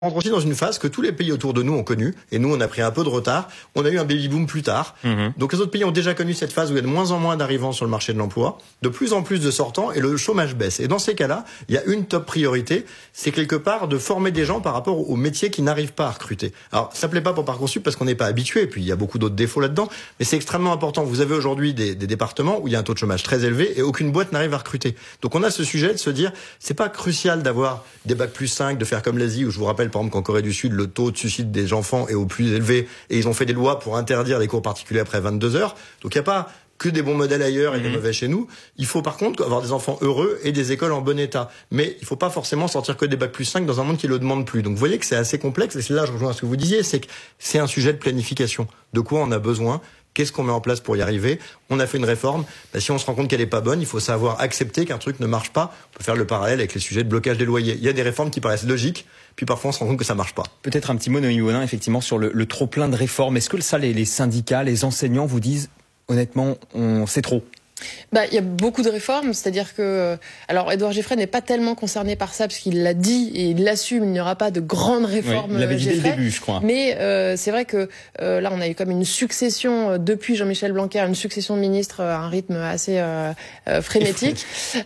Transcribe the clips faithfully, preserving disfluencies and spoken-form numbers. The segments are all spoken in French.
On rentre aussi dans une phase que tous les pays autour de nous ont connue, et nous on a pris un peu de retard. On a eu un baby boom plus tard. Mmh. Donc les autres pays ont déjà connu cette phase où il y a de moins en moins d'arrivants sur le marché de l'emploi, de plus en plus de sortants, et le chômage baisse. Et dans ces cas-là, il y a une top priorité, c'est quelque part de former des gens par rapport aux métiers qui n'arrivent pas à recruter. Alors ça plaît pas pour Parcoursup parce qu'on n'est pas habitué, puis il y a beaucoup d'autres défauts là-dedans, mais c'est extrêmement important. Vous avez aujourd'hui des, des départements où il y a un taux de chômage très élevé et aucune boîte n'arrive à recruter. Donc on a ce sujet de se dire, c'est pas crucial d'avoir des bacs plus cinq, de faire comme l'Asie, où je vous rappelle par exemple qu'en Corée du Sud, le taux de suicide des enfants est au plus élevé et ils ont fait des lois pour interdire les cours particuliers après vingt-deux heures. Donc il n'y a pas que des bons modèles ailleurs et mmh. des mauvais chez nous. Il faut par contre avoir des enfants heureux et des écoles en bon état. Mais il ne faut pas forcément sortir que des bacs plus cinq dans un monde qui le demande plus. Donc vous voyez que c'est assez complexe et c'est là je rejoins ce que vous disiez, c'est que c'est un sujet de planification. De quoi on a besoin ? Qu'est-ce qu'on met en place pour y arriver ? On a fait une réforme. Ben, si on se rend compte qu'elle est pas bonne, il faut savoir accepter qu'un truc ne marche pas. On peut faire le parallèle avec les sujets de blocage des loyers. Il y a des réformes qui paraissent logiques, puis parfois on se rend compte que ça marche pas. Peut-être un petit mot, Noémie Bonin, effectivement, sur le, le trop-plein de réformes. Est-ce que ça, les, les syndicats, les enseignants vous disent, honnêtement, on, c'est trop ? Bah, il y a beaucoup de réformes, c'est-à-dire que, alors, Édouard Geffray n'est pas tellement concerné par ça, parce qu'il l'a dit et il l'assume, il n'y aura pas de grandes réformes. Oui, il l'avait dit dès le début, je crois. Mais euh, c'est vrai que euh, là, on a eu comme une succession, euh, depuis Jean-Michel Blanquer, une succession de ministres à un rythme assez euh, euh, frénétique.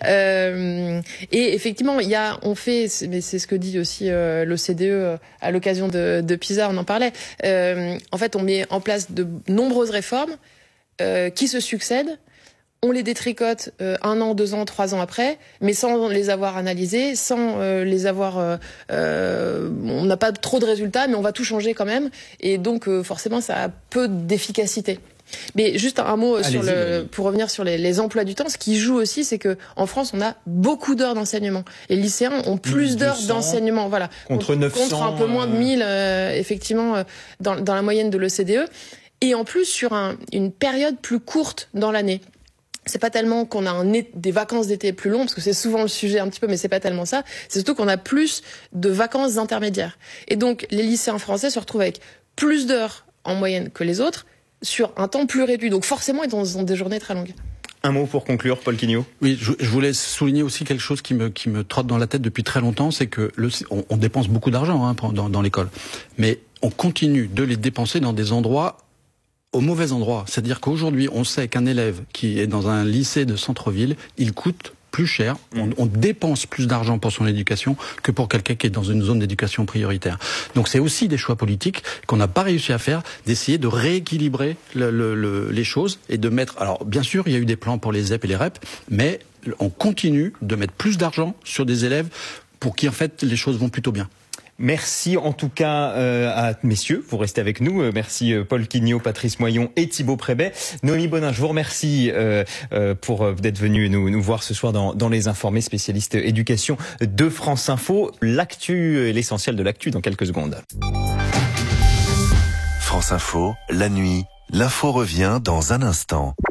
euh, et effectivement, il y a, on fait, c'est, mais c'est ce que dit aussi euh, l'O C D E à l'occasion de, de Pisa, on en parlait. Euh, en fait, on met en place de nombreuses réformes euh, qui se succèdent. On les détricote euh, un an, deux ans, trois ans après, mais sans les avoir analysés, sans euh, les avoir... Euh, euh, on n'a pas trop de résultats, mais on va tout changer quand même. Et donc, euh, forcément, ça a peu d'efficacité. Mais juste un mot sur le, pour revenir sur les, les emplois du temps. Ce qui joue aussi, c'est que en France, on a beaucoup d'heures d'enseignement. Les lycéens ont plus d'heures d'enseignement. Voilà. Contre neuf cents. Contre un peu moins de mille, euh, effectivement, euh, dans, dans la moyenne de l'O C D E. Et en plus, sur un, une période plus courte dans l'année. C'est pas tellement qu'on a un, des vacances d'été plus longues, parce que c'est souvent le sujet un petit peu, mais c'est pas tellement ça. C'est surtout qu'on a plus de vacances intermédiaires. Et donc, les lycéens français se retrouvent avec plus d'heures en moyenne que les autres, sur un temps plus réduit. Donc forcément, ils ont, ils ont des journées très longues. Un mot pour conclure, Paul Quignot. Oui, je, je voulais souligner aussi quelque chose qui me, qui me trotte dans la tête depuis très longtemps, c'est que le, on, on dépense beaucoup d'argent hein, dans, dans l'école, mais on continue de les dépenser dans des endroits au mauvais endroit. C'est-à-dire qu'aujourd'hui, on sait qu'un élève qui est dans un lycée de centre-ville, il coûte plus cher, on, on dépense plus d'argent pour son éducation que pour quelqu'un qui est dans une zone d'éducation prioritaire. Donc c'est aussi des choix politiques qu'on n'a pas réussi à faire, d'essayer de rééquilibrer le, le, le, les choses et de mettre... Alors bien sûr, il y a eu des plans pour les Z E P et les R E P, mais on continue de mettre plus d'argent sur des élèves pour qui en fait les choses vont plutôt bien. Merci en tout cas euh, à messieurs, vous restez avec nous. Euh, merci euh, Paul Quignot, Patrice Moyon et Thibaut Prébet. Noémie Bonin, je vous remercie euh, euh, pour euh, d'être venu nous, nous voir ce soir dans, dans Les Informés, spécialistes éducation de France Info. L'actu, l'essentiel de l'actu dans quelques secondes. France Info, la nuit, l'info revient dans un instant.